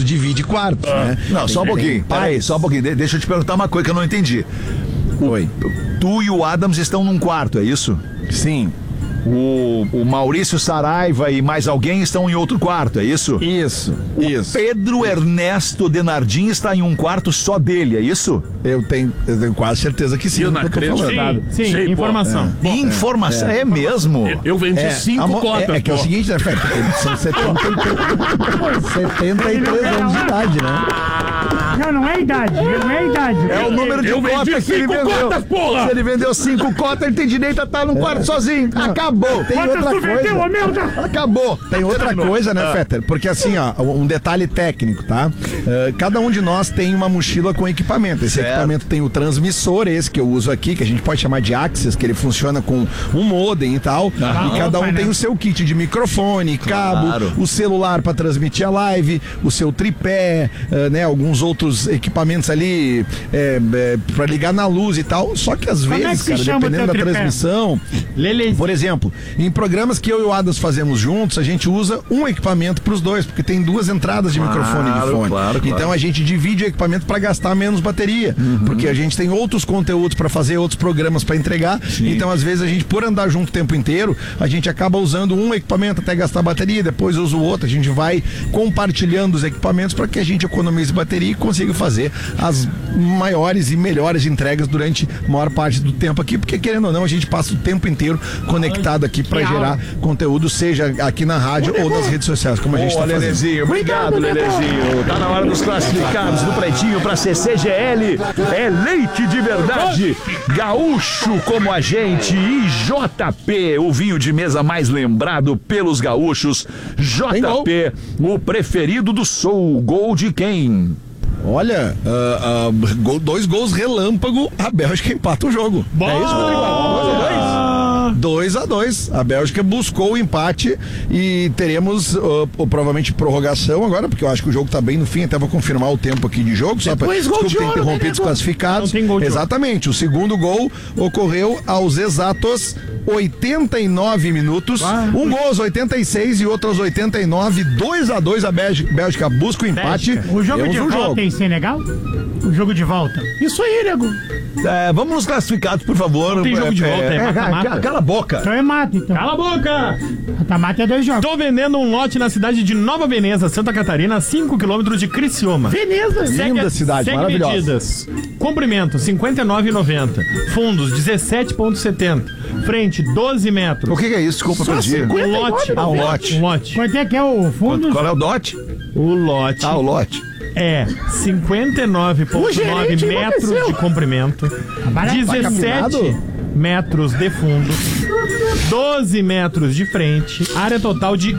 tu divide quartos, né? Não, só um pouquinho. Peraí, só um pouquinho. Deixa eu te perguntar uma coisa que eu não entendi. Oi. Tu e o Adams estão num quarto, é isso? Sim. O Maurício Saraiva e mais alguém estão em outro quarto, é isso? Isso. Pedro Ernesto Denardim está em um quarto só dele, é isso? Eu tenho quase certeza que sim. Eu não acredito. Sim, informação. Informação, é mesmo? Eu vendi 5 cotas. É que é o seguinte, né, Fé? São 73 anos de idade, né? Não é idade. É o número de Eu vendi cotas que ele 5 vendeu. cotas, porra! Se ele vendeu 5 cotas, ele tem direito a estar num quarto sozinho. Acabou. Tem outra coisa. Acabou. Tem outra coisa, né, Fetter? Porque assim, ó, um detalhe técnico, tá? Cada um de nós tem uma mochila com equipamento. Esse equipamento tem o transmissor, esse que eu uso aqui, que a gente pode chamar de Axis, que ele funciona com um modem e tal. E cada um tem o seu kit de microfone, cabo, o celular para transmitir a live, o seu tripé, né? Alguns outros equipamentos ali para ligar na luz e tal. Só que às vezes, cara, dependendo da transmissão, por exemplo, em programas que eu e o Adams fazemos juntos, a gente usa um equipamento para os dois, porque tem 2 entradas de microfone e de fone. Claro. Então a gente divide o equipamento para gastar menos bateria, porque a gente tem outros conteúdos para fazer, outros programas para entregar. Então às vezes a gente, por andar junto o tempo inteiro, a gente acaba usando um equipamento até gastar bateria, depois usa o outro. A gente vai compartilhando os equipamentos para que a gente economize bateria e consiga fazer as maiores e melhores entregas durante a maior parte do tempo aqui, porque querendo ou não, a gente passa o tempo inteiro conectado aqui para gerar conteúdo, seja aqui na rádio ou nas redes sociais, como a gente está fazendo. Lelezinho, obrigado, Lelezinho. Tá na hora dos classificados do Pretinho para CCGL. É leite de verdade, gaúcho como a gente e JP, o vinho de mesa mais lembrado pelos gaúchos. JP, o preferido do Sul. Gol de quem? Olha, 2 gols relâmpago, a Bélgica empata o jogo. É isso, Rodrigo? 2-2. A Bélgica buscou o empate e teremos provavelmente prorrogação agora, porque eu acho que o jogo tá bem no fim, até vou confirmar o tempo aqui de jogo, só para desculpa ter interrompido os classificados. Exatamente, o segundo gol ocorreu aos exatos 89 minutos, um gol aos 86 e outro aos 89, 2-2 a Bélgica busca o empate. O jogo de volta em Senegal? O jogo de volta. Isso aí, nego. Vamos nos classificados, por favor. Não tem jogo de volta, mata-mata. Cala a boca. Então é mata, então. Cala a boca! Mata-mata é 2 jogos. Tô vendendo um lote na cidade de Nova Veneza, Santa Catarina, a 5 quilômetros de Criciúma. Veneza. Linda cidade, segue maravilhosa. Medidas. Comprimento, 59,90. Fundos, 17,70. Frente, 12 metros. O que é isso? Desculpa, perdi. Um lote. Um lote. Um lote. Quanto é que é o fundo? Qual é o dote? O lote O lote. é 59,9 metros de comprimento, 17 metros de fundo, 12 metros de frente, área total de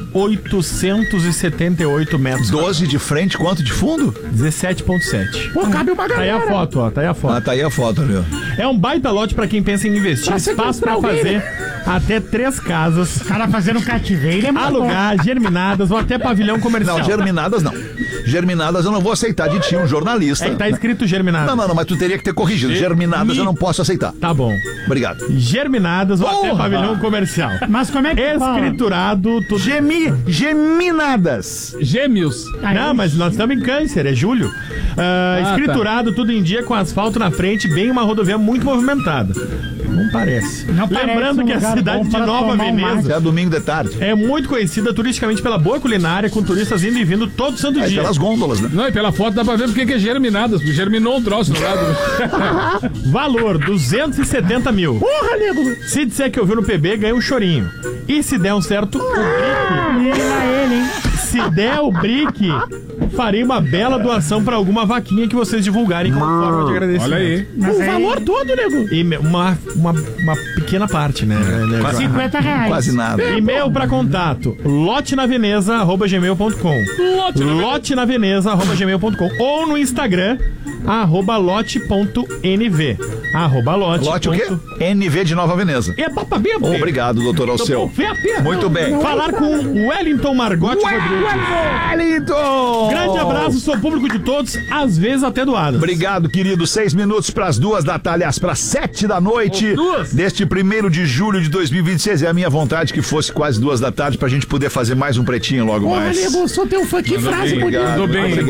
878 metros. 12 de frente, quanto de fundo? 17,7. Pô, cabe uma Tá aí galera. a foto, ó. Tá aí a foto. Tá aí a foto ali. É um baita lote pra quem pensa em investir. Espaço pra fazer até 3 casas. O cara fazendo cativeiro é muito Alugar, germinadas ou até pavilhão comercial. Não, germinadas não. Germinadas eu não vou aceitar de ti, um jornalista. É que tá escrito germinadas. Não, mas tu teria que ter corrigido. Germinadas eu não posso aceitar. Tá bom. Obrigado. Germinadas ou até pavilhão comercial. Mas como é que Escriturado, tudo. Geminadas. Gêmeos. Não, mas nós estamos em Câncer, é julho. Escriturado, tudo em dia, com asfalto na frente, bem uma rodovia muito movimentada. Não parece. Não parece Lembrando um que a lugar cidade bom de para Nova tomar um Veneza É domingo de tarde. é muito conhecida turisticamente pela boa culinária, com turistas indo e vindo todo santo Aí dia. pelas gôndolas, né? Não, e pela foto dá pra ver porque que é germinadas, porque germinou um troço no lado. Valor, 270 mil. Porra, nego. Se disser que ouviu no PB, ganha um chorinho. E se der um certo, o brick. Mira ele, hein? Se der o brick, farei uma bela doação pra alguma vaquinha que vocês divulgarem como forma de agradecimento. Olha aí. Mas O aí, valor todo, nego. E uma pequena parte, né? R$50. Quase nada. E-mail pra contato, lotenaveneza@gmail.com, lotenaveneza@gmail.com ou no Instagram, @lote.nv, Lote o quê? NV de Nova Veneza. É papabia. Obrigado, doutor Alceu. Muito bem. Falar com Wellington Margotti Rodrigues. Wellington! Grande abraço, sou público de todos, às vezes até doado. Obrigado, querido. 6 minutos para as 2 da tarde, aliás, para 7 da noite deste 1º de julho de 2026. É a minha vontade que fosse quase 2 da tarde pra gente poder fazer mais um pretinho logo mais. Porra, nego, sou teu fã. Que frase bonita. Tudo bem.